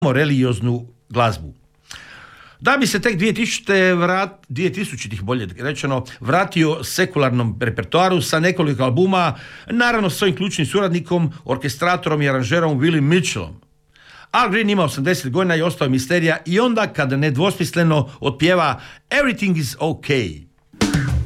religioznu glazbu. Da bi se tek 2000-ih bolje rečeno vratio sekularnom repertoaru sa nekoliko albuma, naravno s svojim ključnim suradnikom, orkestratorom i aranžerom Willie Mitchellom. Al Green ima 80 godina i ostao je misterija i onda kada nedvosmisleno otpjeva Everything is okay.